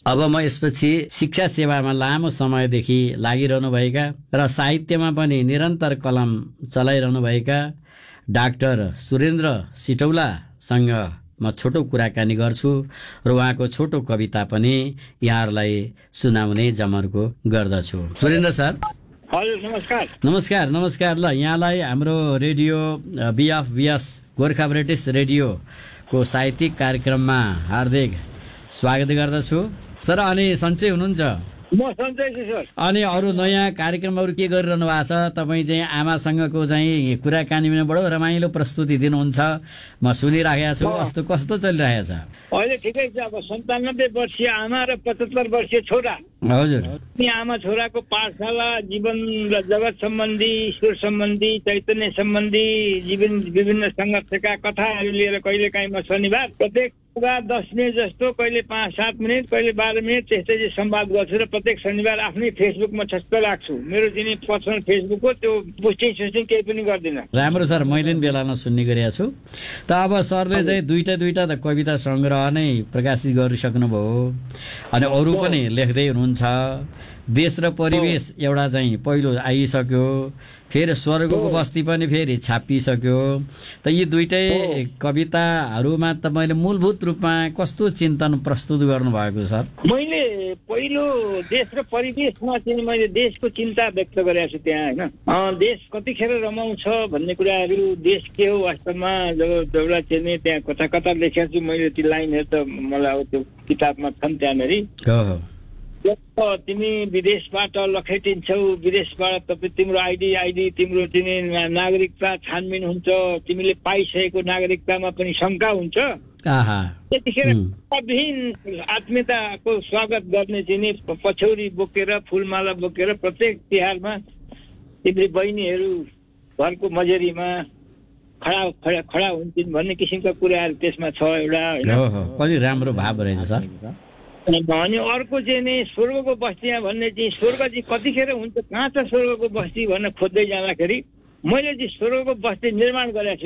अब म यसपछि शिक्षा सेवामा लामो समयदेखि लागिरहनुभएका र साहित्यमा पनि निरन्तर कलम चलाइरहनुभएका डाक्टर सुरेन्द्र सिटौलासँग म छोटो कुराकानी गर्छु र उहाँको छोटो कविता पनि यहाँहरूलाई सुनाउने जमर्को गर्दछु। सुरेन्द्र सर। हजुर, नमस्कार। नमस्कार नमस्कार। ल, यहाँलाई हाम्रो रेडियो BFBS गोर्खा ब्रिटिस रेडियोको साहित्यिक कार्यक्रममा हार्दिक स्वागत गर्दछु सर। अनि सन्चै हुनुहुन्छ? म सन्चै छु सर। अनि अरू नयाँ कार्यक्रमहरू के गरिरहनु भएको छ? तपाईँ चाहिँ आमासँगको चाहिँ कुराकानीमा बडो रमाइलो प्रस्तुति दिनुहुन्छ, म सुनिराखेको छु। कस्तो चलिरहेको छ? अहिले ठिकै छ। अब 97 वर्षीय आमा र 75 वर्षीय छोरा। हजुर। आमा छोराको पाठशाला, जीवन र जगत सम्बन्धी, ईश्वर सम्बन्धी, चैतन्य सम्बन्धी विभिन्न सङ्घर्षका कथाहरू लिएर कहिलेकाहीँ म शनिबार प्रत्येक 10 मिनट जस्तो, कहिले 5-7 मिनट, कहिले 12 मिनट त्यस्तै चाहिँ संवाद गर्छु र प्रत्येक शनिबार आफ्नै फेसबुकमा छक्क राख्छु। मेरो चाहिँ पर्सनल फेसबुक हो, त्यो पोस्टिङ केही पनि गर्दिनँ। राम्रो सर, मैले पनि बेलामा सुन्ने गरेको छु। त अब सरले चाहिँ दुईटा त कविता सङ्ग्रह नै प्रकाशित गरिसक्नुभयो, अनि अरू पनि लेख्दै हुनुहुन्छ। देश र परिवेश एउटा चाहिँ पहिलो आइसक्यो, फेरि स्वर्गको बस्ती पनि फेरि छापिसक्यो। त यी दुईटै कविताहरूमा तपाईँले मूलभूत रूपमा कस्तो चिन्तन प्रस्तुत गर्नुभएको सर? मैले पहिलो देश र परिवेशमा चाहिँ मैले देशको चिन्ता व्यक्त गरेको छु त्यहाँ, होइन? देश कतिखेर रमाउँछ भन्ने कुराहरू, देश के हो वास्तवमा, जब एउटा चाहिँ त्यहाँ कता कता लेखेको छु मैले। ती लाइनहरू त मलाई अब त्यो किताबमा छन् त्यहाँनिर। तिमी विदेशबाट लखेटिन्छौ, विदेशबाट तपाईँ तिम्रो आइडी तिम्रो चाहिँ नागरिकता छानबिन हुन्छ, तिमीले पाइसकेको नागरिकतामा पनि शङ्का हुन्छ। त्यतिखेर विहीन आत्मीयताको स्वागत गर्ने चाहिँ पछौरी बोकेर, फुलमाला बोकेर प्रत्येक तिहारमा तिम्रो बहिनीहरू घरको मजेरीमा खडा हुन्छन् भन्ने किसिमका कुराहरू त्यसमा छ एउटा, होइन? कति राम्रो भाव रहेछ सर। अनि अर्को चाहिँ नि स्वर्गको बस्तीमा भन्ने चाहिँ स्वर्ग चाहिँ कतिखेर हुन्छ, कहाँ छ स्वर्गको बस्ती भनेर खोज्दै जाँदाखेरि मैले चाहिँ स्वर्गको बस्ती निर्माण गरेको छु।